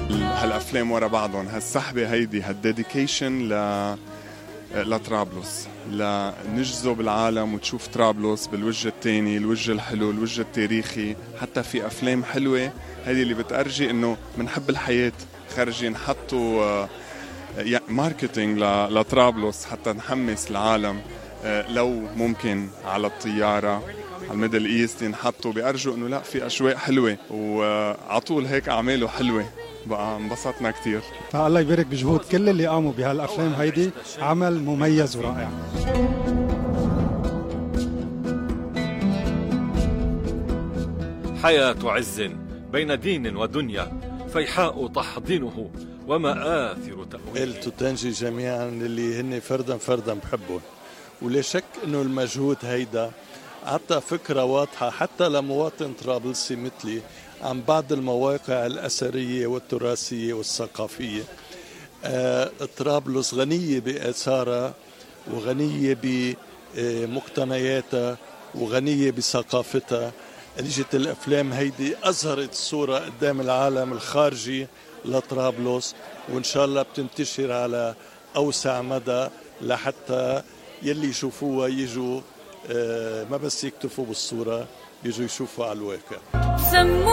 هالأفلام ورا بعضهم، هالسحبة هيدي هالديديكيشن لطرابلس، لنجذب العالم وتشوف طرابلس بالوجه التاني، الوجه الحلو، الوجه التاريخي. حتى في أفلام حلوة هيدي اللي بتأرجي إنه منحب الحياة، خارجين حطوا ماركتينج لطرابلس حتى نحمس العالم. لو ممكن على الطيارة على الميدل ايست ينحطوا، بيأرجوا إنه لا في أجواء حلوة، وعطول هيك أعماله حلوة. بقى انبسطنا كتير. فالله يبارك بجهود كل اللي قاموا بهالأفلام هيدي، عمل مميز ورائع. حياة عز بين دين ودنيا، فيحاء تحضينه ومآثر تأويله. التوتنجي جميعا اللي هن فردا بحبهم، ولا شك انه المجهود هيدا عطى فكرة واضحة حتى لمواطن طرابلسي مثلي عن بعض المواقع الأثرية والتراثية والثقافية. طرابلس غنية بآثارها وغنية بمقتنياتها وغنية بثقافتها. اجت الأفلام هيدي أظهرت الصورة قدام العالم الخارجي لطرابلس، وإن شاء الله بتنتشر على أوسع مدى لحتى يلي يشوفوها يجوا ما بس يكتفوا بالصورة، يجوا يشوفوا على الواقع.